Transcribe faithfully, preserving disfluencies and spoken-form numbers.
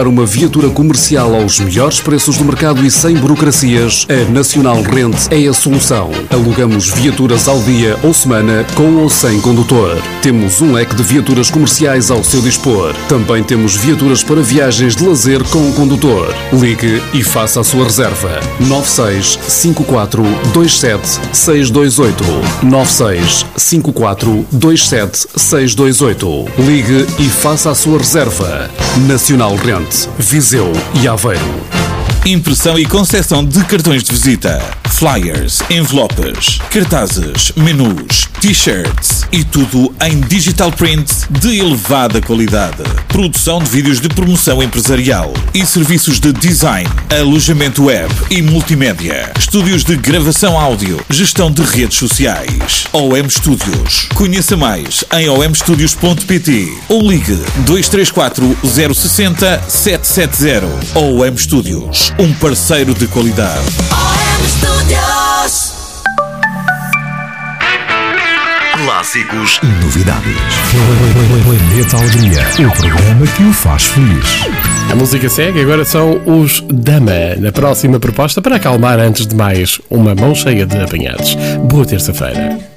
Uma viatura comercial aos melhores preços do mercado e sem burocracias, a Nacional Rent é a solução. Alugamos viaturas ao dia ou semana, com ou sem condutor. Temos um leque de viaturas comerciais ao seu dispor. Também temos viaturas para viagens de lazer com condutor. Ligue e faça a sua reserva. nove seis cinco quatro dois sete seis dois oito nove seis cinco quatro dois sete seis dois oito. Ligue e faça a sua reserva. Nacional Rent, Viseu e Aveiro. Impressão e concessão de cartões de visita, flyers, envelopes, cartazes, menus, t-shirts e tudo em digital print de elevada qualidade. Produção de vídeos de promoção empresarial e serviços de design, alojamento web e multimédia. Estúdios de gravação áudio, gestão de redes sociais. O M Studios. Conheça mais em o m studios ponto p t ou ligue dois três quatro zero seis zero sete sete zero. O M Studios. Um parceiro de qualidade. O M Studios. Clássicos, novidades. Planeta Alegria, o programa que o faz feliz. A música segue, agora são os Dama, na próxima proposta para acalmar antes de mais uma mão cheia de apanhados. Boa terça-feira.